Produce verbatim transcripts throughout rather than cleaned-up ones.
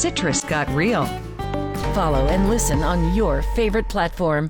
citrus got real. Follow and listen on your favorite platform.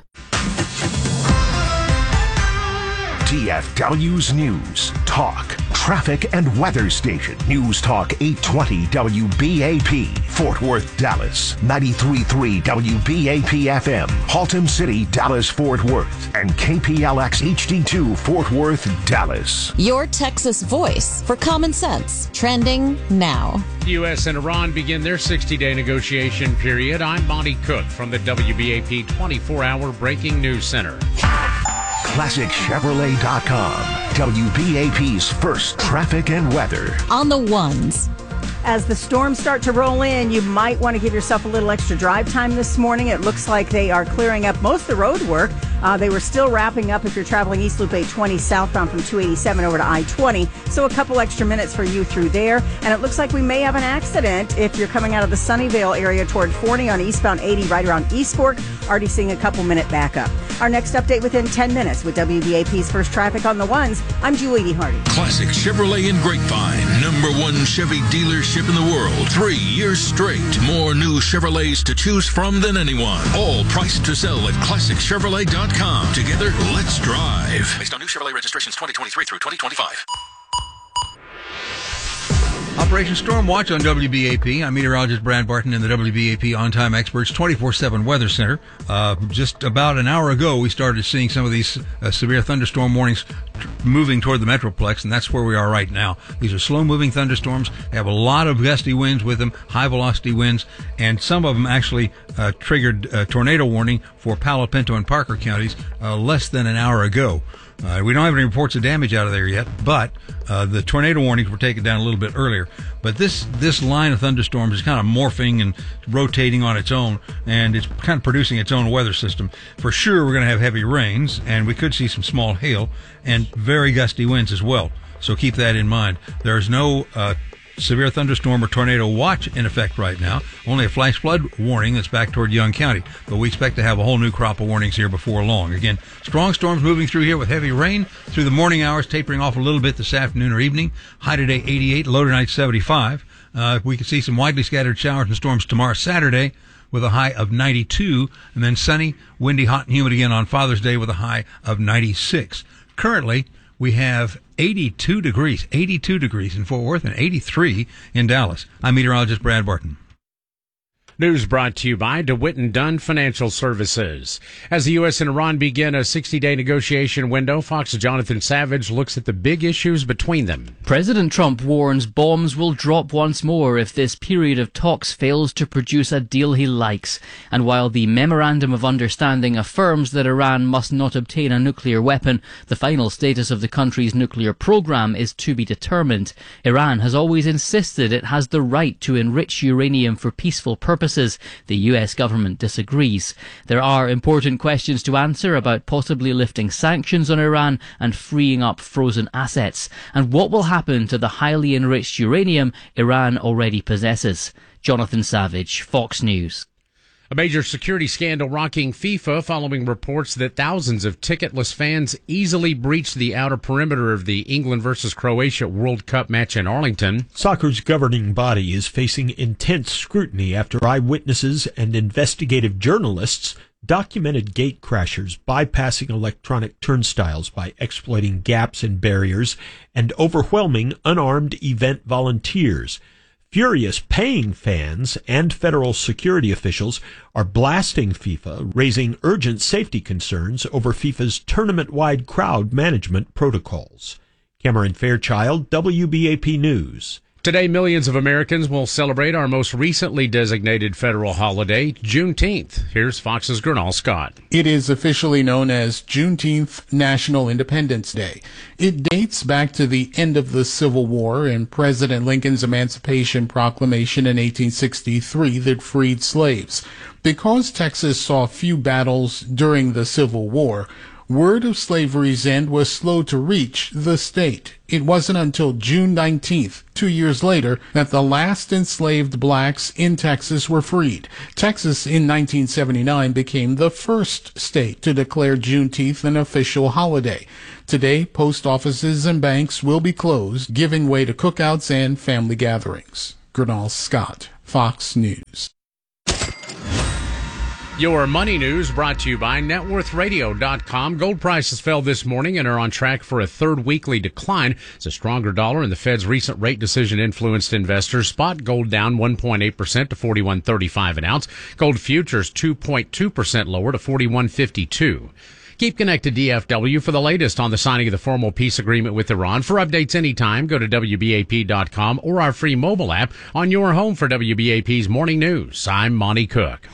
D F W's News, Talk, Traffic and Weather Station. News Talk eight twenty W B A P, Fort Worth, Dallas. ninety-three point three W B A P F M, Haltom City, Dallas, Fort Worth. And K P L X H D two, Fort Worth, Dallas. Your Texas voice for common sense. Trending now. The U S and Iran begin their sixty-day negotiation period. I'm Monty Cook from the W B A P twenty-four hour Breaking News Center. Classic Chevrolet dot com, W B A P's first traffic and weather. On the ones. As the storms start to roll in, you might want to give yourself a little extra drive time this morning. It looks like they are clearing up most of the road work. Uh, they were still wrapping up if you're traveling East Loop eight twenty southbound from two eighty-seven over to I twenty. So a couple extra minutes for you through there. And it looks like we may have an accident if you're coming out of the Sunnyvale area toward forty on eastbound eighty right around East Fork. Already seeing a couple minute backup. Our next update within ten minutes with W B A P's First Traffic on the Ones. I'm Julie Hardy. Classic Chevrolet in Grapevine. Number one Chevy dealership in the world. Three years straight. More new Chevrolets to choose from than anyone. All priced to sell at Classic Chevrolet dot com. Together, let's drive. Based on new Chevrolet registrations twenty twenty-three through twenty twenty-five. Operation Storm Watch on W B A P. I'm meteorologist Brad Barton in the W B A P On-Time Experts twenty-four seven Weather Center. Uh, just about an hour ago, we started seeing some of these uh, severe thunderstorm warnings t- moving toward the Metroplex, and that's where we are right now. These are slow-moving thunderstorms. They have a lot of gusty winds with them, high-velocity winds, and some of them actually uh, triggered a tornado warning for Palo Pinto and Parker counties uh, less than an hour ago. Uh, we don't have any reports of damage out of there yet, but uh, the tornado warnings were taken down a little bit earlier. But this this line of thunderstorms is kind of morphing and rotating on its own, and it's kind of producing its own weather system. For sure, we're going to have heavy rains, and we could see some small hail and very gusty winds as well. So keep that in mind. There's no uh, severe thunderstorm or tornado watch in effect right now. Only a flash flood warning that's back toward Young County. But we expect to have a whole new crop of warnings here before long. Again, strong storms moving through here with heavy rain through the morning hours, tapering off a little bit this afternoon or evening. High today eighty-eight, low tonight seventy-five. Uh, we can see some widely scattered showers and storms tomorrow Saturday with a high of ninety-two. And then sunny, windy, hot, and humid again on Father's Day with a high of ninety-six. Currently, we have eighty-two degrees, eighty-two degrees in Fort Worth and eighty-three in Dallas. I'm meteorologist Brad Barton. News brought to you by DeWitt and Dunn Financial Services. As the U S and Iran begin a sixty-day negotiation window, Fox's Jonathan Savage looks at the big issues between them. President Trump warns bombs will drop once more if this period of talks fails to produce a deal he likes. And while the Memorandum of Understanding affirms that Iran must not obtain a nuclear weapon, the final status of the country's nuclear program is to be determined. Iran has always insisted it has the right to enrich uranium for peaceful purposes. The U S government disagrees. There are important questions to answer about possibly lifting sanctions on Iran and freeing up frozen assets. And what will happen to the highly enriched uranium Iran already possesses? Jonathan Savage, Fox News. A major security scandal rocking FIFA following reports that thousands of ticketless fans easily breached the outer perimeter of the England versus Croatia World Cup match in Arlington. Soccer's governing body is facing intense scrutiny after eyewitnesses and investigative journalists documented gate crashers bypassing electronic turnstiles by exploiting gaps and barriers and overwhelming unarmed event volunteers. Furious paying fans and federal security officials are blasting FIFA, raising urgent safety concerns over FIFA's tournament-wide crowd management protocols. Cameron Fairchild, W B A P News. Today, millions of Americans will celebrate our most recently designated federal holiday, Juneteenth. Here's Fox's Gernal Scott. It is officially known as Juneteenth National Independence Day. It dates back to the end of the Civil War and President Lincoln's Emancipation Proclamation in eighteen sixty-three that freed slaves. Because Texas saw few battles during the Civil War, word of slavery's end was slow to reach the state. It wasn't until June nineteenth, two years later, that the last enslaved blacks in Texas were freed. Texas in nineteen seventy-nine became the first state to declare Juneteenth an official holiday. Today, post offices and banks will be closed, giving way to cookouts and family gatherings. Gernal Scott. Fox News. Your money news brought to you by net worth radio dot com. Gold prices fell this morning and are on track for a third weekly decline. It's a stronger dollar and the Fed's recent rate decision influenced investors. Spot gold down one point eight percent to forty-one thirty-five an ounce. Gold futures two point two percent lower to forty-one fifty-two. Keep connected D F W for the latest on the signing of the formal peace agreement with Iran. For updates anytime, go to W B A P dot com or our free mobile app on your home for W B A P's Morning News. I'm Monty Cook.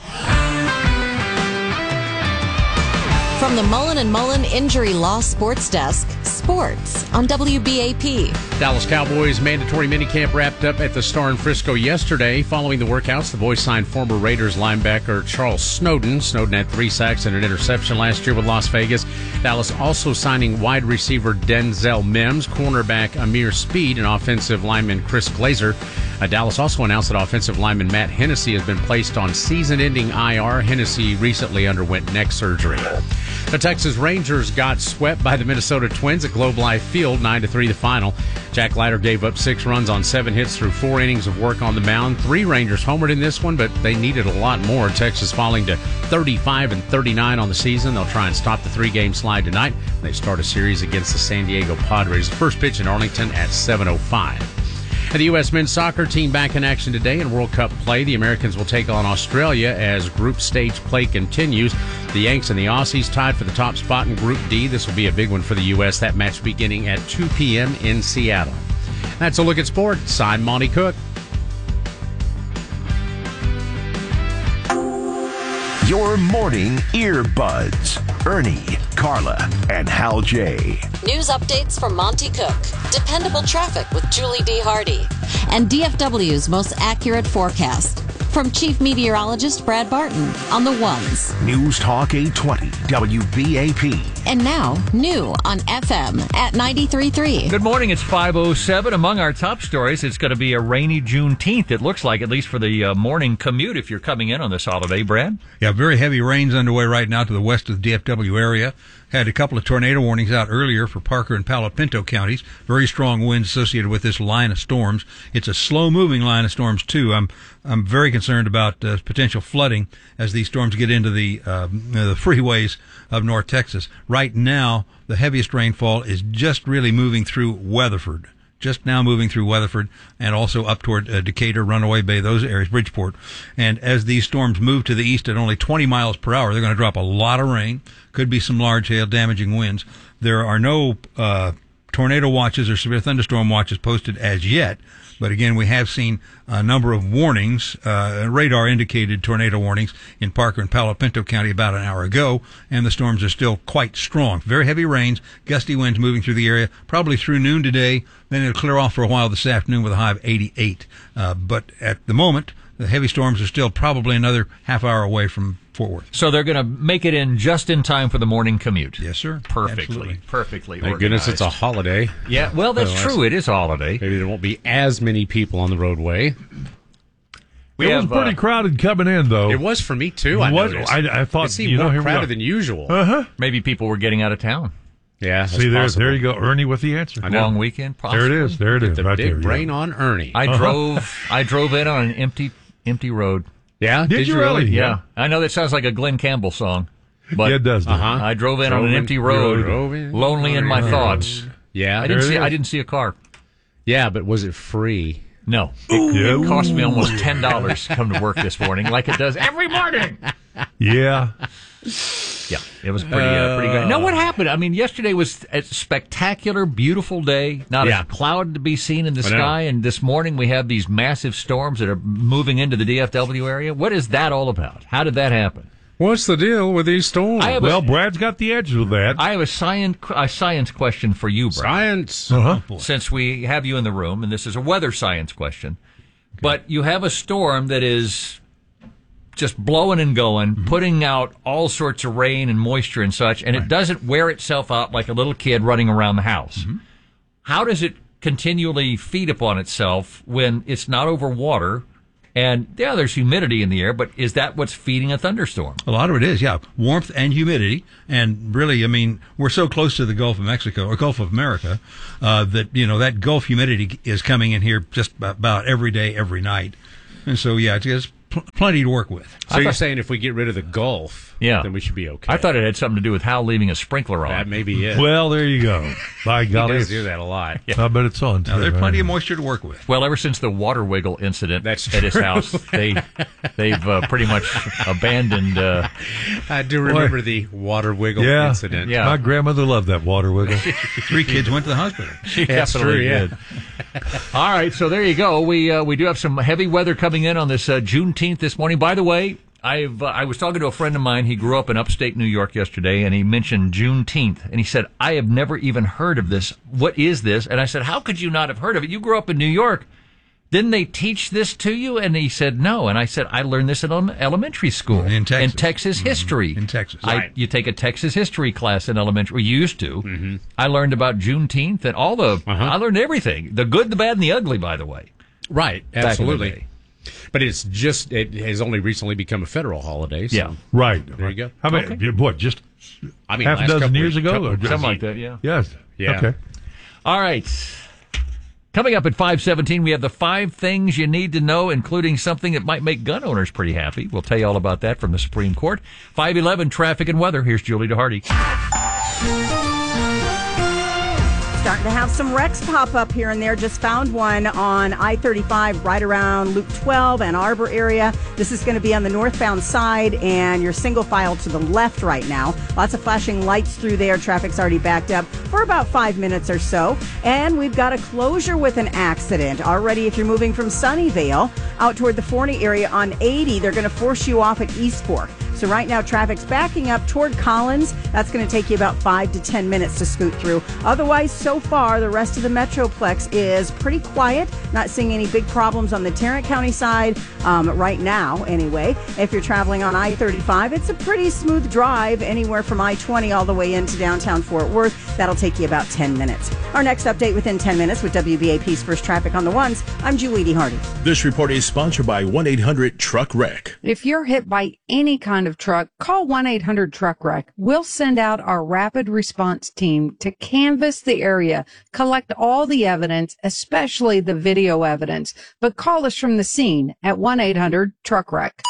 From the Mullen and Mullen Injury Law Sports Desk, sports on W B A P. Dallas Cowboys mandatory minicamp wrapped up at the Star in Frisco yesterday. Following the workouts, the boys signed former Raiders linebacker Charles Snowden. Snowden had three sacks and an interception last year with Las Vegas. Dallas also signing wide receiver Denzel Mims, cornerback Amir Speed, and offensive lineman Chris Glazer. Uh, Dallas also announced that offensive lineman Matt Hennessy has been placed on season-ending I R. Hennessy recently underwent neck surgery. The Texas Rangers got swept by the Minnesota Twins at Globe Life Field, nine to three the final. Jack Leiter gave up six runs on seven hits through four innings of work on the mound. Three Rangers homered in this one, but they needed a lot more. Texas falling to thirty-five and thirty-nine on the season. They'll try and stop the three-game slide tonight. They start a series against the San Diego Padres. The first pitch in Arlington at seven oh five. And the U S men's soccer team back in action today in World Cup play. The Americans will take on Australia as group stage play continues. The Yanks and the Aussies tied for the top spot in Group D. This will be a big one for the U S. That match beginning at two p.m. in Seattle. That's a look at sports. I'm Monty Cook. Your morning earbuds. Ernie, Carla, and Hal J. News updates from Monty Cook. Dependable traffic with Julie D. Hardy. And D F W's most accurate forecast. From Chief Meteorologist Brad Barton on the ones. News Talk eight twenty W B A P. And now, new on F M at ninety-three point three. Good morning, it's five oh seven. Among our top stories, it's going to be a rainy Juneteenth, it looks like, at least for the uh, morning commute if you're coming in on this holiday, Brad. Yeah, very heavy rains underway right now to the west of the D F W area. Had a couple of tornado warnings out earlier for Parker and Palo Pinto counties. Very strong winds associated with this line of storms. It's a slow-moving line of storms, too. I'm I'm very concerned about uh, potential flooding as these storms get into the uh, the freeways of North Texas. Right now, the heaviest rainfall is just really moving through Weatherford. Just now moving through Weatherford and also up toward uh, Decatur, Runaway Bay, those areas, Bridgeport. And as these storms move to the east at only twenty miles per hour, they're going to drop a lot of rain. Could be some large hail, damaging winds. There are no uh, tornado watches or severe thunderstorm watches posted as yet. But again, we have seen a number of warnings, uh, radar indicated tornado warnings in Parker and Palo Pinto County about an hour ago, and the storms are still quite strong. Very heavy rains, gusty winds moving through the area, probably through noon today, then it'll clear off for a while this afternoon with a high of eighty-eight. Uh, but at the moment, the heavy storms are still probably another half hour away from Fort Worth. So they're going to make it in just in time for the morning commute. Yes, sir. Perfectly. Absolutely. Perfectly Thank organized. goodness it's a holiday. Yeah, well, that's Otherwise, true. It is a holiday. Maybe there won't be as many people on the roadway. We it have, was pretty uh, crowded coming in, though. It was for me, too, I What? noticed. I, I thought, It seemed you know, more here we crowded go. than usual. Uh-huh. Maybe people were getting out of town. Yeah, that's See, there, possible. there you go. Ernie with the answer. I know. Long weekend, possibly. There it is. There it is. The right big there, brain yeah. on Ernie. I Uh-huh. drove I drove in on an empty empty road. Yeah? Did you really? Yeah. I know that sounds like a Glenn Campbell song. But Yeah, it does. doesn't it? Uh-huh. I drove in Drove on an in- empty road, drove in- lonely in my drove in- thoughts. Yeah. I didn't There it see is. I didn't see a car. Yeah, but was it free? No. It, Yeah. it cost me almost ten dollars to come to work this morning, like it does every morning. Yeah. Yeah, it was pretty uh, pretty great. Now, what happened? I mean, yesterday was a spectacular, beautiful day. Not Yeah. a cloud to be seen in the I know. sky. And this morning we have these massive storms that are moving into the D F W area. What is that all about? How did that happen? What's the deal with these storms? I have Well, a, Brad's got the answer to that. I have a science a science question for you, Brian. Science. Uh-huh. Since we have you in the room, and this is a weather science question, but you have a storm that is just blowing and going, Mm-hmm. putting out all sorts of rain and moisture and such, and it doesn't wear itself out like a little kid running around the house. Mm-hmm. How does it continually feed upon itself when it's not over water? And yeah, there's humidity in the air, but is that what's feeding a thunderstorm? A lot of it is, yeah. Warmth and humidity. And really, I mean, we're so close to the Gulf of Mexico, or Gulf of America, uh, that, you know, that Gulf humidity is coming in here just about every day, every night. And so, yeah, it's, it's pl- plenty to work with. So you're saying if we get rid of the Gulf, Yeah. then we should be okay. I thought it had something to do with Hal leaving a sprinkler on. That may be it. Well, there you go. By He golly, does do that a lot. I bet it's on. Now, there's plenty of moisture to work with. Well, ever since the water wiggle incident That's at his true. house, they they've uh, pretty much abandoned. Uh, I do remember the water wiggle Yeah. incident. Yeah. My grandmother loved that water wiggle. Three kids went to the hospital. She That's definitely true, yeah. did. All right, so there you go. We uh, we do have some heavy weather coming in on this uh, Juneteenth this morning. By the way, I've uh, I was talking to a friend of mine. He grew up in upstate New York yesterday, and he mentioned Juneteenth, and he said, "I have never even heard of this. What is this?" And I said, "How could you not have heard of it? You grew up in New York. Didn't they teach this to you?" And he said, "No." And I said, "I learned this in ele- elementary school In Texas. in Texas history. In Texas. I, Right. you take a Texas history class in elementary. We used to. Mm-hmm. I learned about Juneteenth and all the. Uh-huh. I learned everything: the good, the bad, and the ugly. By the way, Right, back in the absolutely. day. But it's just, it has only recently become a federal holiday. So Yeah. Right. There you go. How many? Okay. What? Just I mean, half a last dozen couple years of- ago, couple- or just, Something like that. Yeah. Yes. Yeah. Okay. All right. Coming up at five seventeen, we have the five things you need to know, including something that might make gun owners pretty happy. We'll tell you all about that from the Supreme Court. five eleven, traffic and weather. Here's Julie DeHardy. Starting to have some wrecks pop up here and there. Just found one on I thirty-five right around Loop twelve, Ann Arbor area. This is going to be on the northbound side, and you're single file to the left right now. Lots of flashing lights through there. Traffic's already backed up for about five minutes or so. And we've got a closure with an accident. Already, if you're moving from Sunnyvale out toward the Forney area on eighty, they're going to force you off at East Fork. So right now, traffic's backing up toward Collins. That's going to take you about five to ten minutes to scoot through. Otherwise, so far, the rest of the Metroplex is pretty quiet. Not seeing any big problems on the Tarrant County side um, right now, anyway. If you're traveling on I thirty-five, it's a pretty smooth drive anywhere from I twenty all the way into downtown Fort Worth. That'll take you about ten minutes. Our next update within ten minutes with W B A P's First Traffic on the Ones. I'm Julie DeHardy. This report is sponsored by one eight hundred truck wreck. If you're hit by any kind of truck, call one eight hundred truck wreck. We'll send out our rapid response team to canvass the area, collect all the evidence, especially the video evidence. But call us from the scene at one eight hundred truck wreck.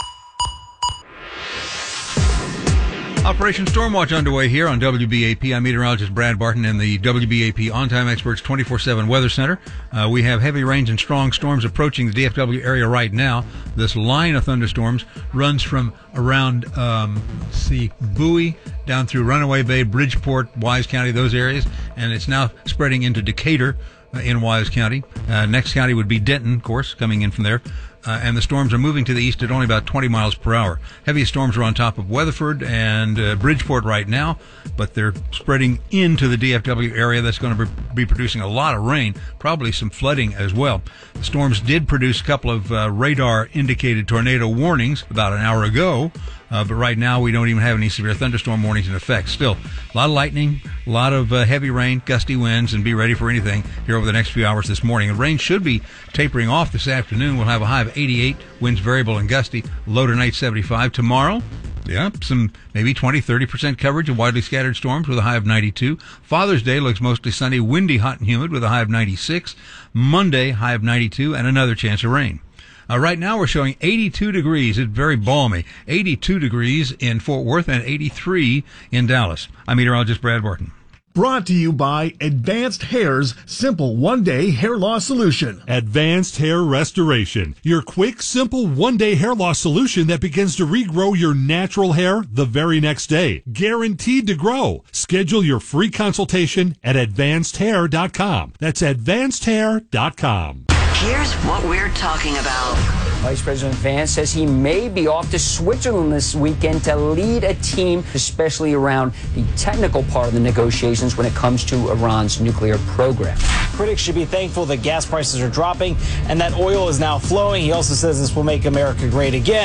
Operation Stormwatch underway here on W B A P. I'm meteorologist Brad Barton in the W B A P On-Time Experts twenty-four seven Weather Center. Uh, we have heavy rains and strong storms approaching the D F W area right now. This line of thunderstorms runs from around, um, let's see, Bowie down through Runaway Bay, Bridgeport, Wise County, those areas, and it's now spreading into Decatur uh, in Wise County. Uh, next county would be Denton, of course, coming in from there. Uh, and the storms are moving to the east at only about twenty miles per hour. Heavy storms are on top of Weatherford and uh, Bridgeport right now, but they're spreading into the D F W area. That's going to be producing a lot of rain, probably some flooding as well. The storms did produce a couple of uh, radar-indicated tornado warnings about an hour ago, uh, but right now we don't even have any severe thunderstorm warnings in effect. Still, a lot of lightning, a lot of uh, heavy rain, gusty winds, and be ready for anything here over the next few hours this morning. And rain should be tapering off this afternoon. We'll have a high of eighty-eight, winds variable and gusty, low tonight seventy-five. Tomorrow, yeah, some maybe twenty, thirty percent coverage of widely scattered storms with a high of ninety-two. Father's Day looks mostly sunny, windy, hot, and humid with a high of ninety-six. Monday, high of ninety-two, and another chance of rain. Uh, right now we're showing eighty-two degrees. It's very balmy. eighty-two degrees in Fort Worth and eighty-three in Dallas. I'm meteorologist Brad Barton. Brought to you by Advanced Hair's simple one-day hair loss solution. Advanced Hair Restoration, your quick, simple one-day hair loss solution that begins to regrow your natural hair the very next day. Guaranteed to grow. Schedule your free consultation at advanced hair dot com. That's advanced hair dot com. Here's what we're talking about. Vice President Vance says he may be off to Switzerland this weekend to lead a team, especially around the technical part of the negotiations when it comes to Iran's nuclear program. Critics should be thankful that gas prices are dropping and that oil is now flowing. He also says this will make America great again.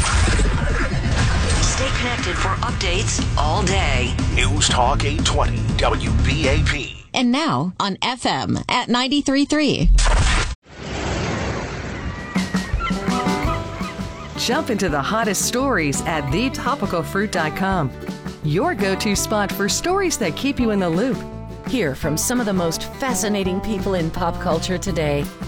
Stay connected for updates all day. News Talk eight twenty W B A P. And now on F M at ninety-three point three. Jump into the hottest stories at the topical fruit dot com. Your go-to spot for stories that keep you in the loop. Hear from some of the most fascinating people in pop culture today.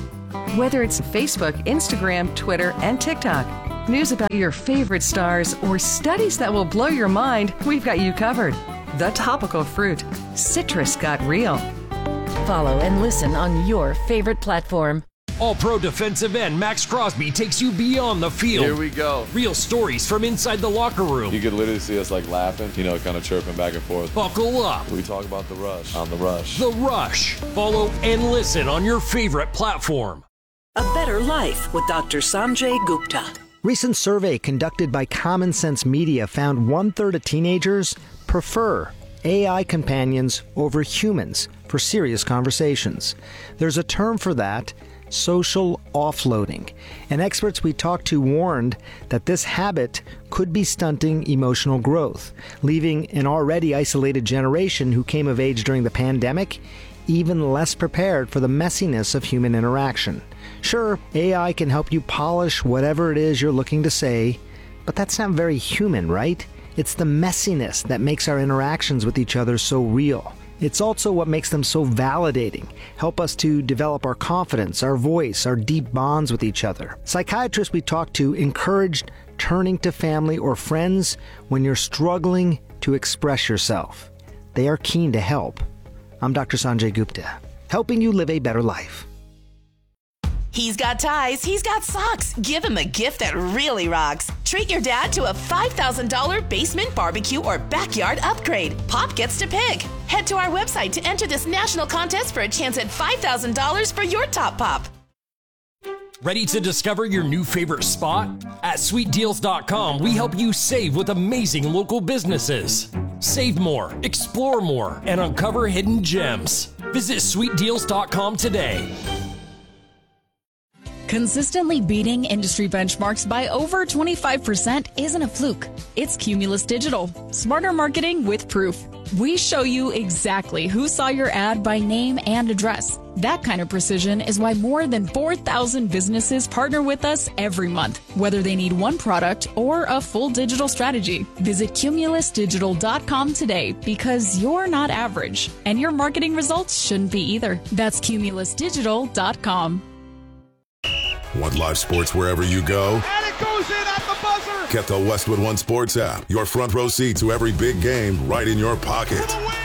Whether it's Facebook, Instagram, Twitter, and TikTok, news about your favorite stars, or studies that will blow your mind, we've got you covered. The Topical Fruit. Citrus got real. Follow and listen on your favorite platform. All-Pro defensive end Max Crosby takes you beyond the field. Here we go. Real stories from inside the locker room. You could literally see us like laughing, you know, kind of chirping back and forth. Buckle up. We talk about The Rush on The Rush. The Rush. Follow and listen on your favorite platform. A Better Life with Doctor Sanjay Gupta. Recent survey conducted by Common Sense Media found one-third of teenagers prefer A I companions over humans for serious conversations. There's a term for that, social offloading. And experts we talked to warned that this habit could be stunting emotional growth, leaving an already isolated generation who came of age during the pandemic even less prepared for the messiness of human interaction. Sure, A I can help you polish whatever it is you're looking to say, but that's not very human, right? It's the messiness that makes our interactions with each other so real. It's also what makes them so validating, help us to develop our confidence, our voice, our deep bonds with each other. Psychiatrists we talked to encouraged turning to family or friends when you're struggling to express yourself. They are keen to help. I'm Doctor Sanjay Gupta, helping you live a better life. He's got ties, he's got socks. Give him a gift that really rocks. Treat your dad to a five thousand dollars basement barbecue or backyard upgrade. Pop gets to pick. Head to our website to enter this national contest for a chance at five thousand dollars for your top pop. Ready to discover your new favorite spot? At sweet deals dot com, we help you save with amazing local businesses. Save more, explore more, and uncover hidden gems. Visit sweet deals dot com today. Consistently beating industry benchmarks by over twenty-five percent isn't a fluke. It's Cumulus Digital. Smarter marketing with proof. We show you exactly who saw your ad by name and address. That kind of precision is why more than four thousand businesses partner with us every month, whether they need one product or a full digital strategy. Visit cumulus digital dot com today because you're not average, and your marketing results shouldn't be either. That's cumulus digital dot com. Want live sports wherever you go? And it goes in at the buzzer! Get the Westwood One Sports app. Your front row seat to every big game right in your pocket.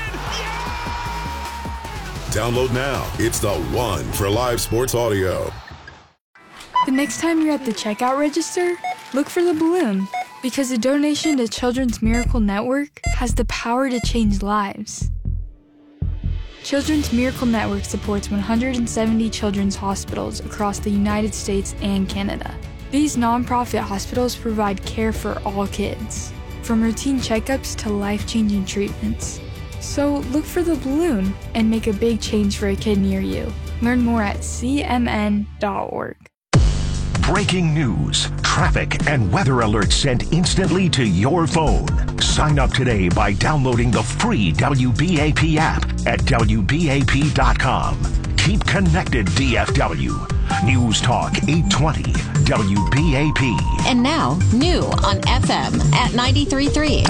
Download now. It's the one for live sports audio. The next time you're at the checkout register, look for the balloon, because a donation to Children's Miracle Network has the power to change lives. Children's Miracle Network supports one hundred seventy children's hospitals across the United States and Canada. These nonprofit hospitals provide care for all kids, from routine checkups to life-changing treatments. So look for the balloon and make a big change for a kid near you. Learn more at c m n dot org. Breaking news, traffic, and weather alerts sent instantly to your phone. Sign up today by downloading the free W B A P app at w b a p dot com. Keep connected, D F W. News Talk eight twenty W B A P. And now, new on F M at ninety-three point three.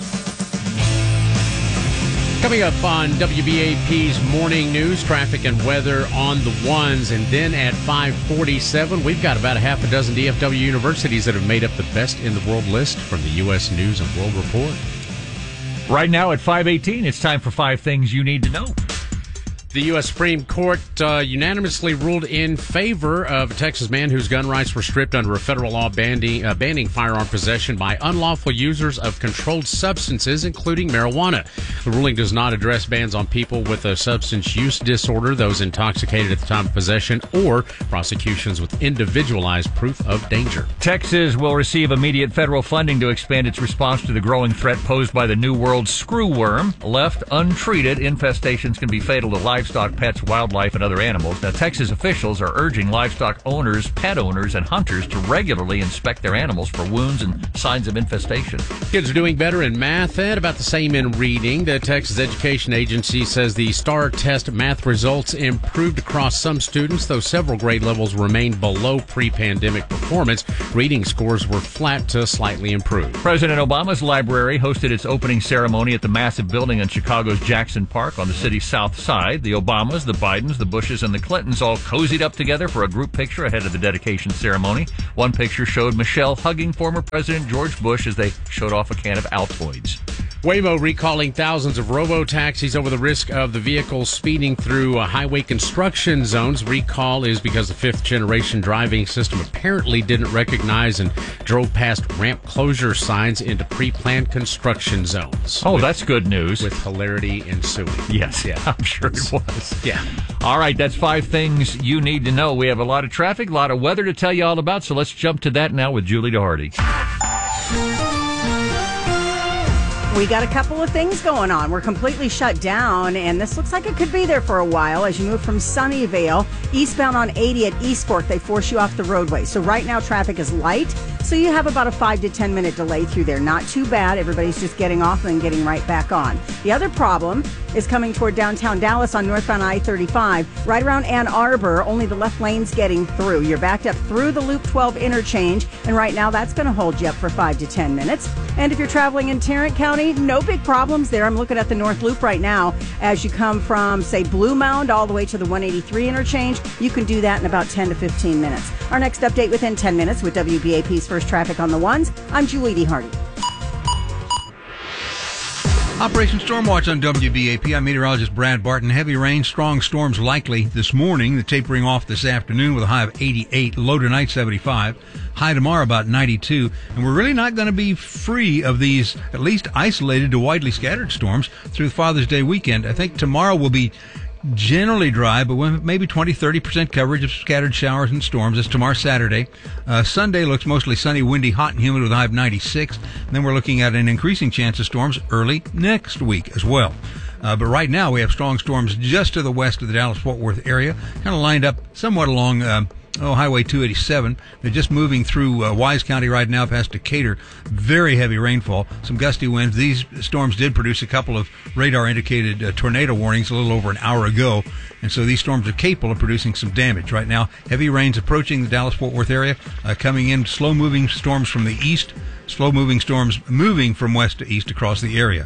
Coming up on W B A P's Morning News, traffic and weather on the ones. And then at five forty-seven, we've got about a half a dozen D F W universities that have made up the best in the world list from the U S News and World Report. Right now at five eighteen, it's time for five things you need to know. The U S Supreme Court uh, unanimously ruled in favor of a Texas man whose gun rights were stripped under a federal law banning, uh, banning firearm possession by unlawful users of controlled substances, including marijuana. The ruling does not address bans on people with a substance use disorder, those intoxicated at the time of possession, or prosecutions with individualized proof of danger. Texas will receive immediate federal funding to expand its response to the growing threat posed by the New World screwworm. Left untreated, infestations can be fatal to life. Livestock, pets, wildlife, and other animals. Now, Texas officials are urging livestock owners, pet owners, and hunters to regularly inspect their animals for wounds and signs of infestation. Kids are doing better in math and about the same in reading. The Texas Education Agency says the STAR test math results improved across some students, though several grade levels remained below pre-pandemic performance. Reading scores were flat to slightly improved. President Obama's library hosted its opening ceremony at the massive building in Chicago's Jackson Park on the city's south side. The The Obamas, the Bidens, the Bushes, and the Clintons all cozied up together for a group picture ahead of the dedication ceremony. One picture showed Michelle hugging former President George Bush as they showed off a can of Altoids. Waymo recalling thousands of robo-taxis over the risk of the vehicles speeding through uh, highway construction zones. Recall is because the fifth-generation driving system apparently didn't recognize and drove past ramp closure signs into pre-planned construction zones. Oh, with, that's good news. With hilarity ensuing. Yes, yeah, I'm sure it was. Yeah. All right, that's five things you need to know. We have a lot of traffic, a lot of weather to tell you all about, so let's jump to that now with Julie DeHardy. We got a couple of things going on. We're completely shut down, and this looks like it could be there for a while. As you move from Sunnyvale eastbound on eighty at East Fork, they force you off the roadway. So right now traffic is light, so you have about a five to ten minute delay through there. Not too bad. Everybody's just getting off and getting right back on. The other problem is coming toward downtown Dallas on northbound I thirty-five, right around Ann Arbor. Only the left lane's getting through. You're backed up through the Loop twelve interchange, and right now that's going to hold you up for five to ten minutes. And if you're traveling in Tarrant County, no big problems there. I'm looking at the North Loop right now. As you come from, say, Blue Mound all the way to the one eighty-three interchange, you can do that in about ten to fifteen minutes. Our next update within ten minutes with W B A P's First Traffic on the Ones. I'm Julie DeHardy. Operation Stormwatch on W B A P. I'm meteorologist Brad Barton. Heavy rain, strong storms likely this morning. The tapering off this afternoon with a high of eighty-eight. Low tonight, seventy-five. High tomorrow, about ninety-two. And we're really not going to be free of these, at least isolated to widely scattered storms through Father's Day weekend. I think tomorrow will be generally dry, but with maybe twenty, thirty percent coverage of scattered showers and storms. That's tomorrow, Saturday. Uh, Sunday looks mostly sunny, windy, hot, and humid with a high of ninety-six. And then we're looking at an increasing chance of storms early next week as well. Uh, but right now we have strong storms just to the west of the Dallas-Fort Worth area, kind of lined up somewhat along uh, oh, Highway two eighty-seven. They're just moving through uh, Wise County right now past Decatur. Very heavy rainfall, some gusty winds. These storms did produce a couple of radar-indicated uh, tornado warnings a little over an hour ago, and so these storms are capable of producing some damage. Right now, heavy rains approaching the Dallas-Fort Worth area, uh, coming in slow-moving storms from the east, slow-moving storms moving from west to east across the area.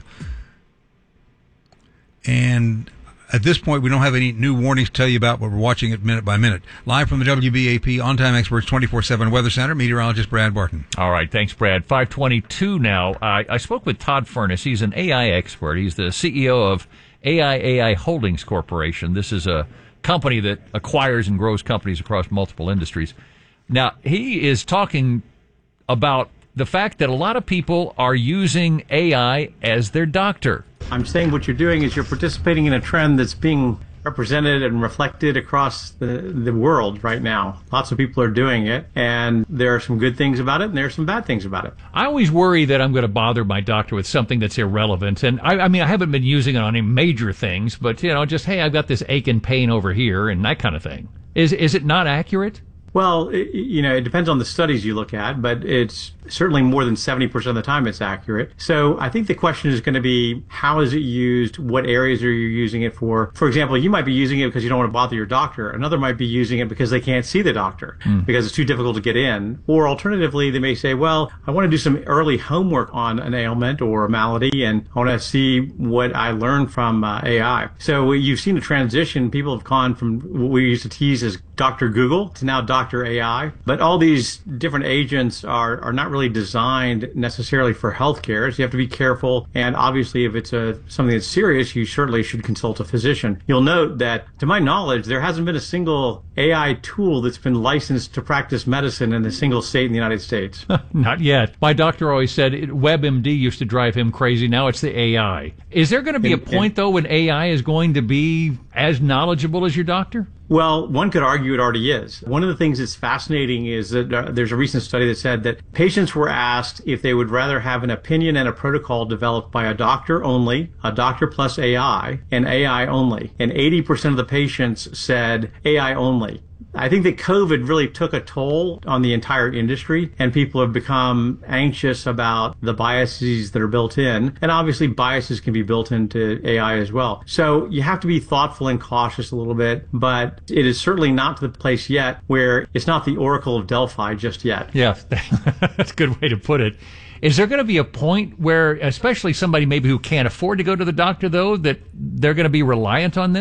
And at this point, we don't have any new warnings to tell you about, but we're watching it minute by minute. Live from the W B A P On-Time Experts twenty-four seven Weather Center, meteorologist Brad Barton. All right, thanks, Brad. five twenty-two now. I, I spoke with Todd Furness. He's an A I expert. He's the C E O of A I A I Holdings Corporation. This is a company that acquires and grows companies across multiple industries. Now, he is talking about the fact that a lot of people are using A I as their doctor. I'm saying what you're doing is you're participating in a trend that's being represented and reflected across the, the world right now. Lots of people are doing it, and there are some good things about it, and there are some bad things about it. I always worry that I'm going to bother my doctor with something that's irrelevant. And I, I mean, I haven't been using it on any major things, but, you know, just, hey, I've got this ache and pain over here and that kind of thing. Is, is it not accurate? Well, it, you know, it depends on the studies you look at, but it's certainly more than seventy percent of the time it's accurate. So I think the question is going to be, how is it used? What areas are you using it for? For example, you might be using it because you don't want to bother your doctor. Another might be using it because they can't see the doctor mm. because it's too difficult to get in. Or alternatively, they may say, well, I want to do some early homework on an ailment or a malady, and I want to see what I learned from uh, A I. So you've seen a transition. People have gone from what we used to tease as Doctor Google to now Doctor A I. But all these different agents are, are not really designed necessarily for healthcare. So you have to be careful. And obviously, if it's a something that's serious, you certainly should consult a physician. You'll note that, to my knowledge, there hasn't been a single A I tool that's been licensed to practice medicine in a single state in the United States. Not yet. My doctor always said it, WebMD used to drive him crazy. Now it's the A I. Is there going to be and, a point, and, though, when A I is going to be as knowledgeable as your doctor? Well, one could argue it already is. One of the things that's fascinating is that uh, there's a recent study that said that patients were asked if they would rather have an opinion and a protocol developed by a doctor only, a doctor plus A I, and A I only. And eighty percent of the patients said A I only. I think that COVID really took a toll on the entire industry, and people have become anxious about the biases that are built in. And obviously biases can be built into A I as well. So you have to be thoughtful and cautious a little bit, but it is certainly not to the place yet where it's not the Oracle of Delphi just yet. Yeah, that's a good way to put it. Is there going to be a point where, especially somebody maybe who can't afford to go to the doctor, though, that they're going to be reliant on this?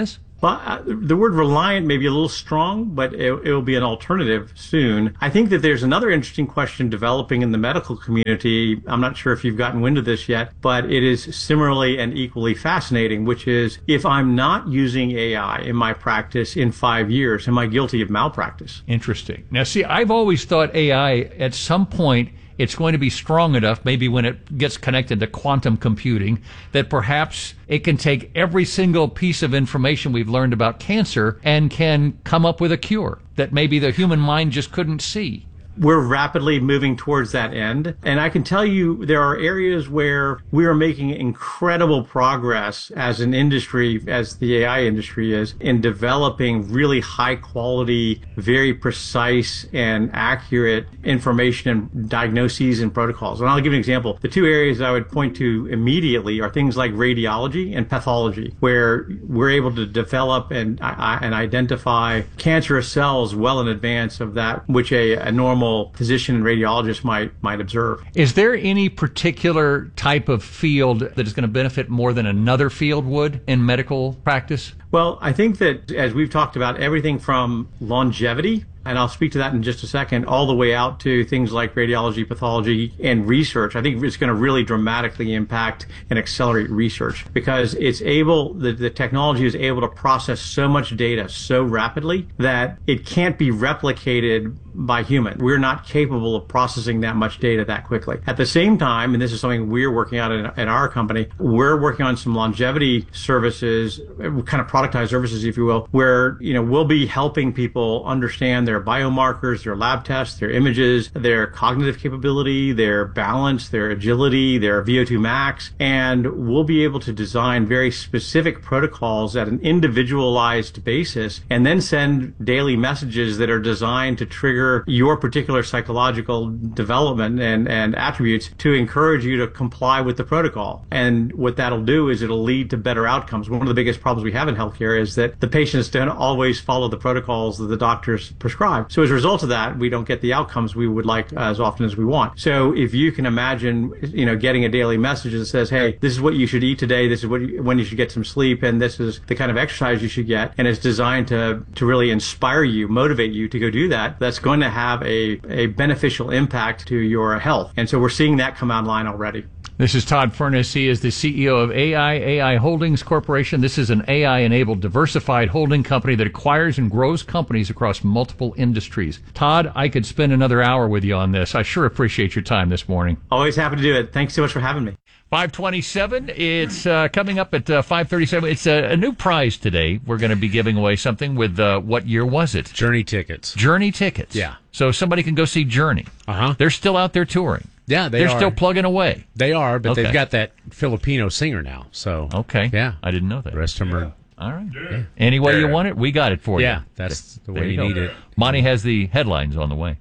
Well, uh, the word reliant may be a little strong, but it, it will be an alternative soon. I think that there's another interesting question developing in the medical community. I'm not sure if you've gotten wind of this yet, but it is similarly and equally fascinating, which is if I'm not using A I in my practice in five years, am I guilty of malpractice? Interesting. Now, see, I've always thought A I at some point it's going to be strong enough, maybe when it gets connected to quantum computing, that perhaps it can take every single piece of information we've learned about cancer and can come up with a cure that maybe the human mind just couldn't see. We're rapidly moving towards that end. And I can tell you there are areas where we are making incredible progress as an industry, as the A I industry is, in developing really high quality, very precise and accurate information and diagnoses and protocols. And I'll give you an example. The two areas I would point to immediately are things like radiology and pathology, where we're able to develop and, uh, and identify cancerous cells well in advance of that which a, a normal physician and radiologist might might observe. Is there any particular type of field that is going to benefit more than another field would in medical practice? Well, I think that as we've talked about, everything from longevity, and I'll speak to that in just a second, all the way out to things like radiology, pathology, and research. I think it's going to really dramatically impact and accelerate research because it's able, the, the technology is able to process so much data so rapidly that it can't be replicated by human. We're not capable of processing that much data that quickly. At the same time, and this is something we're working on in, in our company, we're working on some longevity services, kind of productized services, if you will, where, you know, we'll be helping people understand their biomarkers, their lab tests, their images, their cognitive capability, their balance, their agility, their V O two max, and we'll be able to design very specific protocols at an individualized basis and then send daily messages that are designed to trigger your particular psychological development and, and attributes to encourage you to comply with the protocol. And what that'll do is it'll lead to better outcomes. One of the biggest problems we have in healthcare is that the patients don't always follow the protocols that the doctors prescribe. So as a result of that, we don't get the outcomes we would like as often as we want. So if you can imagine, you know, getting a daily message that says, hey, this is what you should eat today, this is what you, when you should get some sleep, and this is the kind of exercise you should get, and it's designed to, to really inspire you, motivate you to go do that, that's going to have a, a beneficial impact to your health. And so we're seeing that come online already. This is Todd Furness. He is the C E O of A I, A I Holdings Corporation. This is an A I-enabled diversified holding company that acquires and grows companies across multiple industries. Todd, I could spend another hour with you on this. I sure appreciate your time this morning. Always happy to do it. Thanks so much for having me. five twenty-seven, it's uh, coming up at uh, five thirty-seven. It's a, a new prize today. We're going to be giving away something with, uh, what year was it? Journey tickets. Journey tickets. Yeah. So somebody can go see Journey. Uh-huh. They're still out there touring. Yeah, they They're are. still plugging away. They are, but Okay. they've got that Filipino singer now. So Okay. yeah, I didn't know that. the rest of them are. All right. Yeah. Any way you want it, we got it for you. Yeah, that's the way There you go. need it. Monty has the headlines on the way.